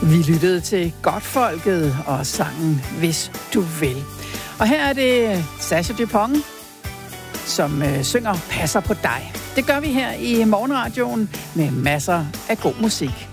Vi lyttede til Godtfolket og sangen Hvis du vil. Og her er det Sascha Dupont, som synger Passer på dig. Det gør vi her i Morgenradioen med masser af god musik.